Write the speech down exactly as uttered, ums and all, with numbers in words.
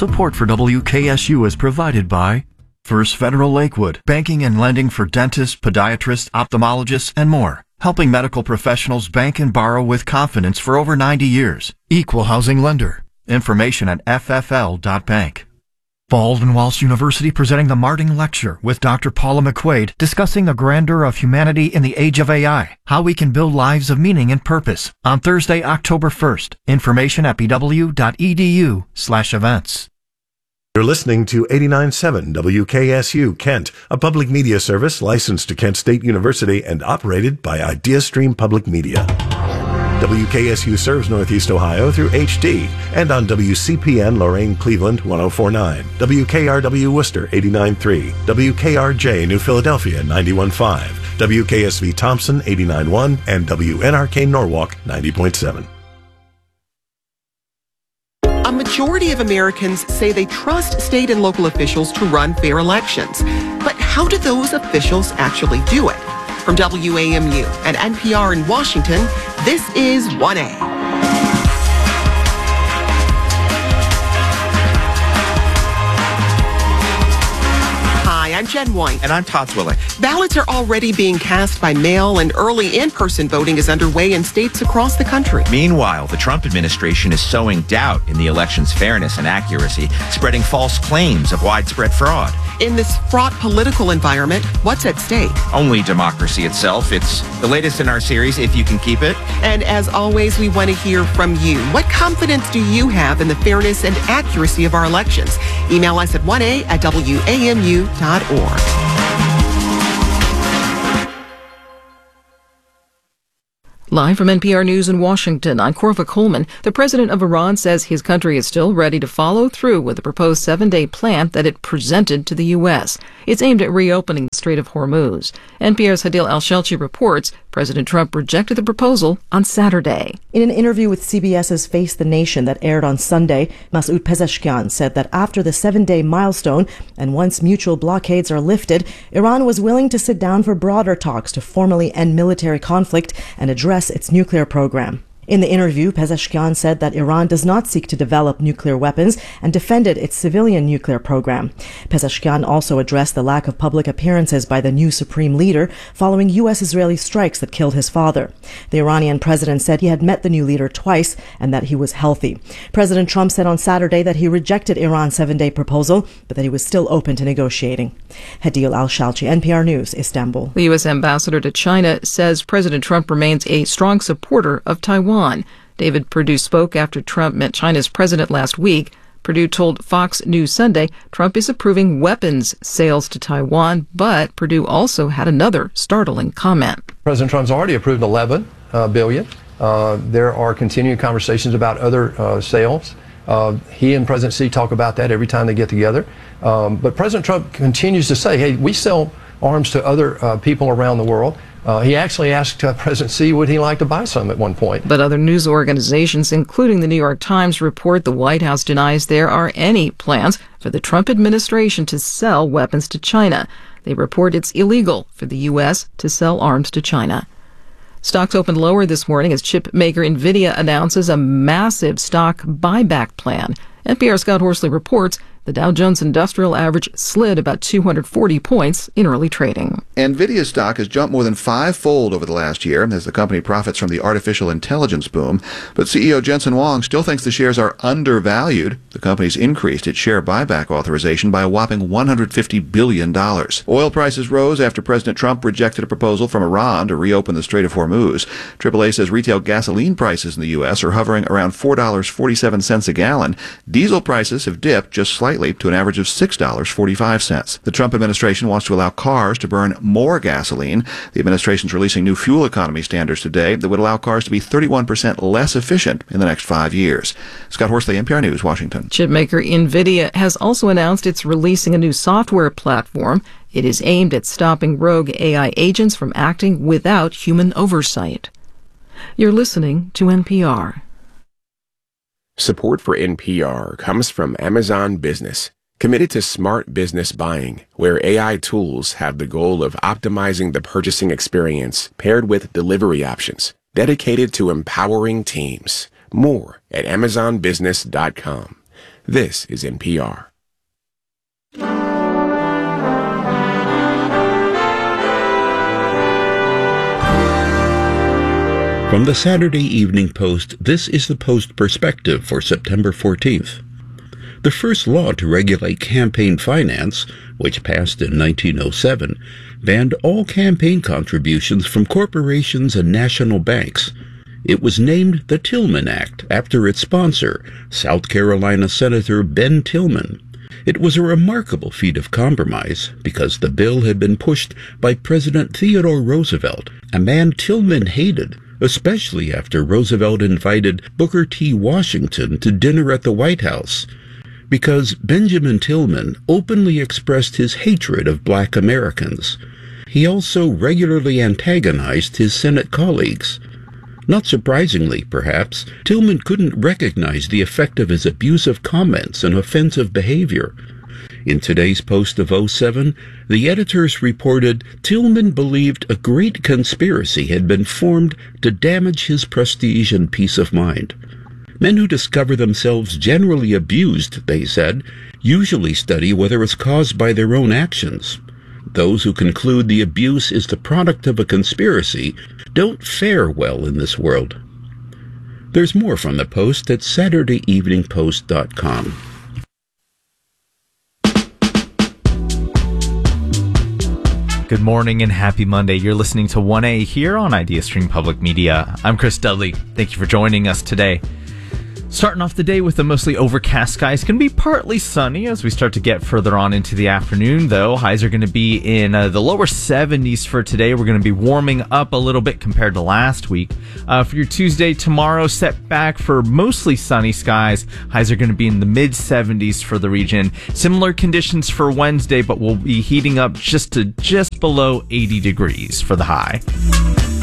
Support for W K S U is provided by First Federal Lakewood, banking and lending for dentists, podiatrists, ophthalmologists, and more. Helping medical professionals bank and borrow with confidence for over ninety years. Equal housing lender. Information at f f l dot bank. Baldwin Wallace University presenting the Marting Lecture with Doctor Paula McQuaid discussing the grandeur of humanity in the age of A I, how we can build lives of meaning and purpose on Thursday, October first. Information at b w dot e d u slash events. You're listening to eighty-nine point seven W K S U Kent, a public media service licensed to Kent State University and operated by IdeaStream Public Media. W K S U serves Northeast Ohio through H D and on W C P N Lorain Cleveland one oh four point nine, W K R W Worcester eighty-nine point three, W K R J New Philadelphia ninety-one point five, W K S V Thompson eighty-nine point one, and W N R K Norwalk ninety point seven. A majority of Americans say they trust state and local officials to run fair elections. But how do those officials actually do it? From W A M U and N P R in Washington, this is one A. Hi, I'm Jen White. And I'm Todd Swilling. Ballots are already being cast by mail, and early in-person voting is underway in states across the country. Meanwhile, the Trump administration is sowing doubt in the election's fairness and accuracy, spreading false claims of widespread fraud. In this fraught political environment, what's at stake? Only democracy itself. It's the latest in our series, If You Can Keep It. And as always, we want to hear from you. What confidence do you have in the fairness and accuracy of our elections? Email us at one a at w a m u dot org. Live from N P R News in Washington, I'm Corva Coleman. The president of Iran says his country is still ready to follow through with the proposed seven-day plan that it presented to the U S. It's aimed at reopening the Strait of Hormuz. N P R's Hadil Al-Shelchi reports President Trump rejected the proposal on Saturday. In an interview with C B S's Face the Nation that aired on Sunday, Masoud Pezeshkian said that after the seven-day milestone and once mutual blockades are lifted, Iran was willing to sit down for broader talks to formally end military conflict and address its nuclear program. In the interview, Pezeshkian said that Iran does not seek to develop nuclear weapons and defended its civilian nuclear program. Pezeshkian also addressed the lack of public appearances by the new supreme leader following U S-Israeli strikes that killed his father. The Iranian president said he had met the new leader twice and that he was healthy. President Trump said on Saturday that he rejected Iran's seven-day proposal, but that he was still open to negotiating. Hadil Al-Shalchi, N P R News, Istanbul. The U S ambassador to China says President Trump remains a strong supporter of Taiwan. David Perdue spoke after Trump met China's president last week. Perdue told Fox News Sunday Trump is approving weapons sales to Taiwan, but Perdue also had another startling comment. President Trump's already approved eleven uh, billion. Uh, there are continuing conversations about other uh, sales. Uh, he and President Xi talk about that every time they get together. Um, but President Trump continues to say, hey, we sell arms to other uh, people around the world. Uh, he actually asked uh, President Xi would he like to buy some at one point. But other news organizations, including the New York Times, report the White House denies there are any plans for the Trump administration to sell weapons to China. They report it's illegal for the U S to sell arms to China. Stocks opened lower this morning as chip maker NVIDIA announces a massive stock buyback plan. N P R's Scott Horsley reports the Dow Jones Industrial Average slid about two hundred forty points in early trading. NVIDIA's stock has jumped more than five-fold over the last year as the company profits from the artificial intelligence boom. But C E O Jensen Huang still thinks the shares are undervalued. The company's increased its share buyback authorization by a whopping one hundred fifty billion dollars. Oil prices rose after President Trump rejected a proposal from Iran to reopen the Strait of Hormuz. triple A says retail gasoline prices in the U S are hovering around four dollars and forty-seven cents a gallon. Diesel prices have dipped just slightly to an average of six dollars and forty-five cents. The Trump administration wants to allow cars to burn more gasoline. The administration is releasing new fuel economy standards today that would allow cars to be thirty-one percent less efficient in the next five years. Scott Horsley, N P R News, Washington. Chipmaker NVIDIA has also announced it's releasing a new software platform. It is aimed at stopping rogue A I agents from acting without human oversight. You're listening to N P R. Support for N P R comes from Amazon Business, committed to smart business buying, where A I tools have the goal of optimizing the purchasing experience paired with delivery options, dedicated to empowering teams. More at amazon business dot com. This is N P R. From the Saturday Evening Post, this is the Post Perspective for September fourteenth. The first law to regulate campaign finance, which passed in nineteen oh seven, banned all campaign contributions from corporations and national banks. It was named the Tillman Act after its sponsor, South Carolina Senator Ben Tillman. It was a remarkable feat of compromise because the bill had been pushed by President Theodore Roosevelt, a man Tillman hated, especially after Roosevelt invited Booker T. Washington to dinner at the White House, because Benjamin Tillman openly expressed his hatred of black Americans. He also regularly antagonized his Senate colleagues. Not surprisingly, perhaps, Tillman couldn't recognize the effect of his abusive comments and offensive behavior. In today's Post of oh seven, the editors reported Tillman believed a great conspiracy had been formed to damage his prestige and peace of mind. Men who discover themselves generally abused, they said, usually study whether it's caused by their own actions. Those who conclude the abuse is the product of a conspiracy don't fare well in this world. There's more from the Post at saturday evening post dot com. Good morning and happy Monday. You're listening to one A here on IdeaStream Public Media. I'm Chris Dudley. Thank you for joining us today. Starting off the day with a mostly overcast sky. It's going to be partly sunny as we start to get further on into the afternoon, though. Highs are going to be in uh, the lower seventies for today. We're going to be warming up a little bit compared to last week. Uh, for your Tuesday, tomorrow, set back for mostly sunny skies. Highs are going to be in the mid seventies for the region. Similar conditions for Wednesday, but we'll be heating up just to just below eighty degrees for the high.